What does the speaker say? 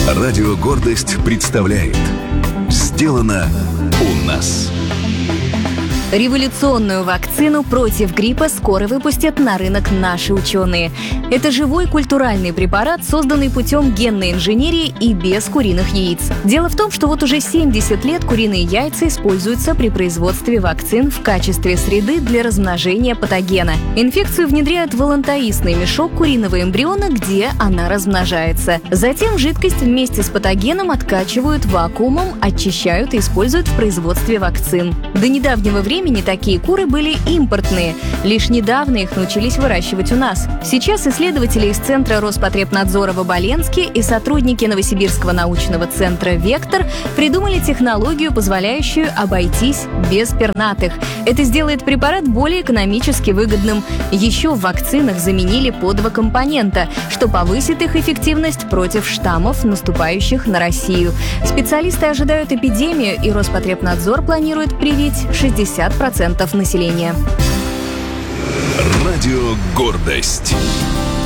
Радио «Гордость» представляет «Сделано у нас». Революционную вакцину против гриппа скоро выпустят на рынок наши ученые. Это живой культуральный препарат, созданный путем генной инженерии и без куриных яиц. Дело в том, что вот уже 70 лет куриные яйца используются при производстве вакцин в качестве среды для размножения патогена. Инфекцию внедряют в волонтаистный мешок куриного эмбриона, где она размножается. Затем жидкость вместе с патогеном откачивают вакуумом, очищают и используют в производстве вакцин. До недавнего времени такие куры были импортные. Лишь недавно их научились выращивать у нас. Сейчас исследователи из Центра Роспотребнадзора в Оболенске и сотрудники Новосибирского научного центра «Вектор» придумали технологию, позволяющую обойтись без пернатых. Это сделает препарат более экономически выгодным. Еще в вакцинах заменили по 2 компонента, что повысит их эффективность против штаммов, наступающих на Россию. Специалисты ожидают эпидемию, и Роспотребнадзор планирует привить 60% населения. Радио «Гордость».